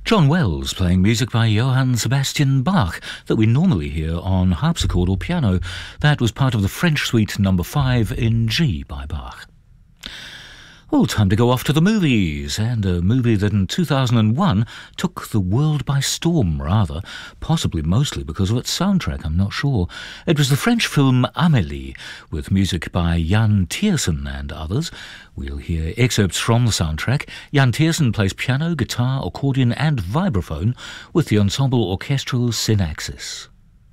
John Wells playing music by Johann Sebastian Bach that we normally hear on harpsichord or piano. That was part of the French Suite No. 5 in G by Bach. Well, time to go off to the movies, and a movie that in 2001 took the world by storm, rather, possibly mostly because of its soundtrack, I'm not sure. It was the French film Amélie, with music by Jan Tiersen and others. We'll hear excerpts from the soundtrack. Jan Tiersen plays piano, guitar, accordion and vibraphone with the ensemble orchestral Synaxis.